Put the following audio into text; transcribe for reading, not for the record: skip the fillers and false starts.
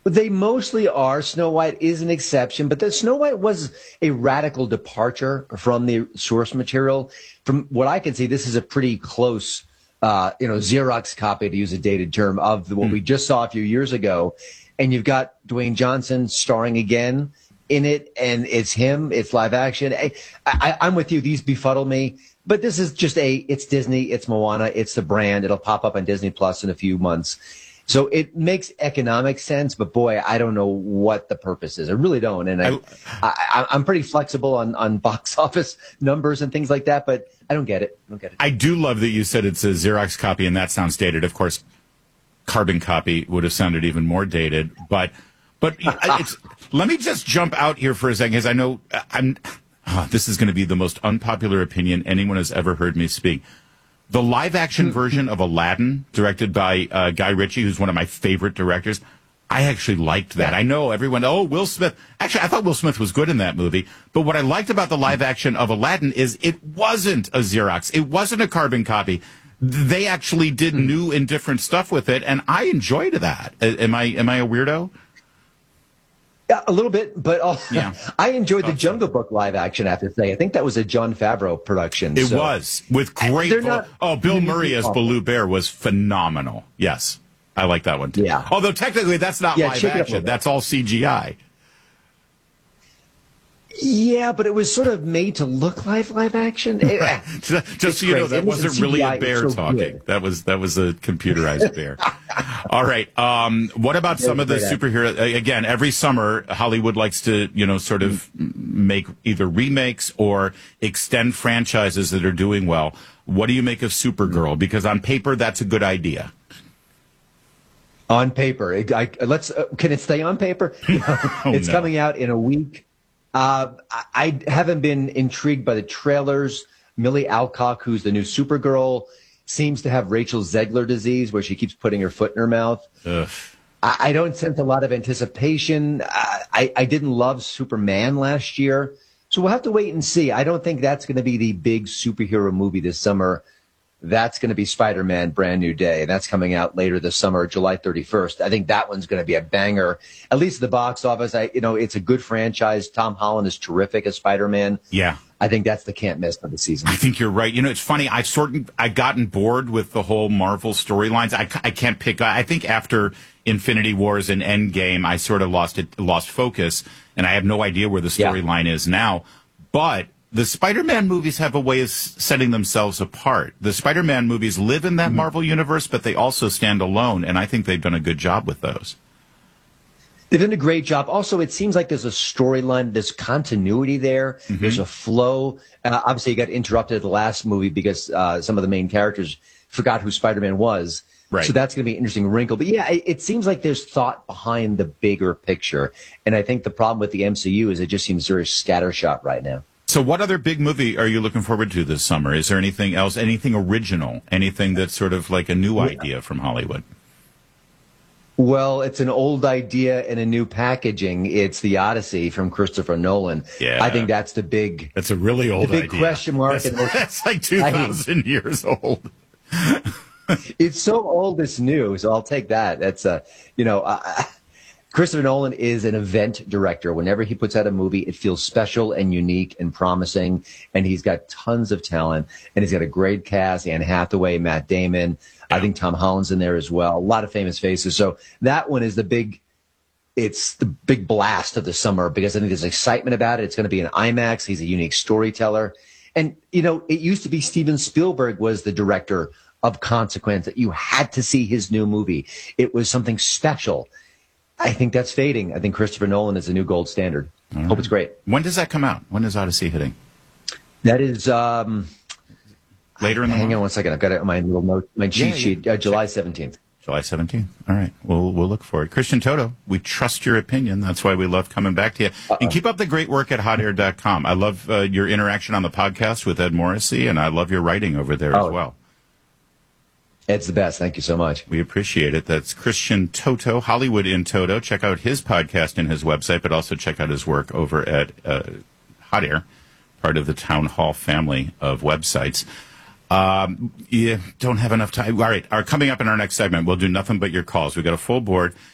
They mostly are. Snow White is an exception, but the Snow White was a radical departure from the source material. From what I can see, this is a pretty close, Xerox copy, to use a dated term, of what we just saw a few years ago. And you've got Dwayne Johnson starring again in it, and it's him. It's live action. I'm with you. These befuddle me. But this is just it's Disney, it's Moana, it's the brand. It'll pop up on Disney Plus in a few months. So it makes economic sense, but boy, I don't know what the purpose is. I really don't. And I'm pretty flexible on box office numbers and things like that, but I don't get it. I do love that you said it's a Xerox copy, and that sounds dated. Of course, carbon copy would have sounded even more dated. But let me just jump out here for a second, because I know this is going to be the most unpopular opinion anyone has ever heard me speak. The live-action version of Aladdin, directed by Guy Ritchie, who's one of my favorite directors, I actually liked that. I know everyone, Will Smith. Actually, I thought Will Smith was good in that movie. But what I liked about the live-action of Aladdin is it wasn't a Xerox. It wasn't a carbon copy. They actually did new and different stuff with it, and I enjoyed that. Am I a weirdo? Yeah, a little bit, but I enjoyed the Jungle Book live action, I have to say. I think that was a Jon Favreau production. It was, with great... Bill Murray as Baloo Bear was phenomenal. Yes, I like that one, too. Yeah. Although, technically, that's not live action. That's all CGI. Yeah, but it was sort of made to look like live action. Just so you know, that wasn't really a bear talking. Good. That was a computerized bear. All right. What about some of the superhero? Again, every summer, Hollywood likes to, sort of make either remakes or extend franchises that are doing well. What do you make of Supergirl? Because on paper, that's a good idea. On paper, can it stay on paper? It's coming out in a week. I haven't been intrigued by the trailers. Millie Alcock, who's the new Supergirl, seems to have Rachel Zegler disease, where she keeps putting her foot in her mouth. I don't sense a lot of anticipation. I didn't love Superman last year, so we'll have to wait and see. I don't think that's going to be the big superhero movie this summer. That's going to be Spider-Man Brand New Day. That's coming out later this summer, July 31st. I think that one's going to be a banger, at least at the box office. It's a good franchise. Tom Holland is terrific as Spider-Man. Yeah. I think that's the can't miss of the season. I think you're right. It's funny. I've gotten bored with the whole Marvel storylines. I can't pick. I think after Infinity Wars and Endgame, I sort of lost focus, and I have no idea where the storyline is now. But the Spider-Man movies have a way of setting themselves apart. The Spider-Man movies live in that Marvel universe, but they also stand alone, and I think they've done a good job with those. They've done a great job. Also, it seems like there's a storyline, there's continuity there, there's a flow. Obviously, you got interrupted at the last movie because some of the main characters forgot who Spider-Man was. Right. So that's going to be an interesting wrinkle. But yeah, it seems like there's thought behind the bigger picture. And I think the problem with the MCU is it just seems very scattershot right now. So what other big movie are you looking forward to this summer? Is there anything else, anything original, anything that's sort of like a new idea from Hollywood? Well, it's an old idea in a new packaging. It's The Odyssey from Christopher Nolan. Yeah. I think that's the big... That's a really old idea. The big question mark. That's like 2,000 years old. It's so old it's new, so I'll take that. That's, Christopher Nolan is an event director. Whenever he puts out a movie, it feels special and unique and promising. And he's got tons of talent. And he's got a great cast. Anne Hathaway, Matt Damon. Yeah. I think Tom Holland's in there as well. A lot of famous faces. So that one is the big blast of the summer because I think there's excitement about it. It's going to be an IMAX. He's a unique storyteller. And, it used to be Steven Spielberg was the director of Consequence, that you had to see his new movie. It was something special. I think that's fading. I think Christopher Nolan is the new gold standard. Right. Hope it's great. When does that come out? When is Odyssey hitting? That is later in the Hang month? on one second. I've got it on my little note, my cheat sheet. July 17th. July 17th. All right. We'll look for it. Christian Toto, we trust your opinion. That's why we love coming back to you. And keep up the great work at hotair.com. I love your interaction on the podcast with Ed Morrissey, and I love your writing over there as well. It's the best. Thank you so much. We appreciate it. That's Christian Toto, Hollywood in Toto. Check out his podcast and his website, but also check out his work over at Hot Air, part of the Town Hall family of websites. Don't have enough time. All right. Coming up in our next segment, we'll do nothing but your calls. We've got a full board.